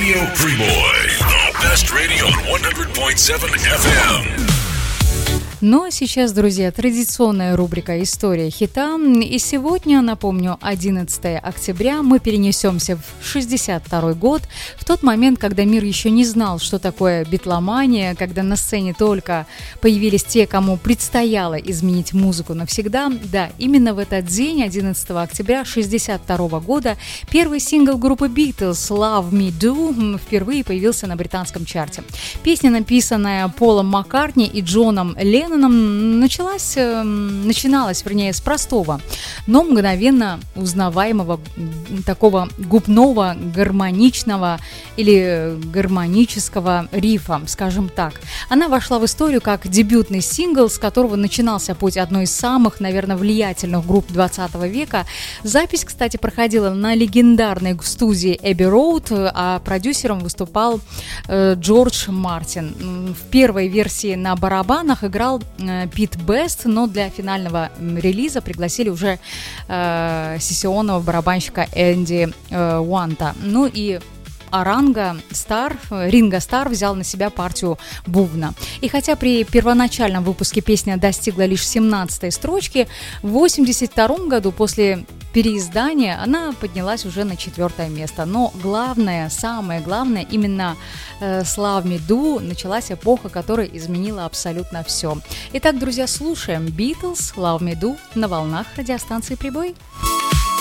Radio Primoy. The best radio on 100.7 FM. Ну а сейчас, друзья, традиционная рубрика «История хита». И сегодня, напомню, 11 октября, мы перенесемся в 1962 год, в тот момент, когда мир еще не знал, что такое битломания, когда на сцене только появились те, кому предстояло изменить музыку навсегда. Да, именно в этот день, 11 октября 1962 года, первый сингл группы Beatles «Love Me Do» впервые появился на британском чарте. Песня, написанная Полом Маккартни и Джоном Ленноном, начиналась с простого, но мгновенно узнаваемого такого губного, гармоничного или гармонического рифа, скажем так. Она вошла в историю как дебютный сингл, с которого начинался путь одной из самых, наверное, влиятельных групп 20 века. Запись, кстати, проходила на легендарной студии Abbey Road, а продюсером выступал Джордж Мартин. В первой версии на барабанах играл Пит Бест, но для финального релиза пригласили уже сессионного барабанщика Энди Уанта. Ну и Ринго Стар взял на себя партию бубна. И хотя при первоначальном выпуске песня достигла лишь 17-й строчки, в 1982 году после переиздания она поднялась уже на 4 место. Но самое главное, именно с Love Me Do началась эпоха, которая изменила абсолютно все. Итак, друзья, слушаем Beatles, Love Me Do на волнах радиостанции «Прибой».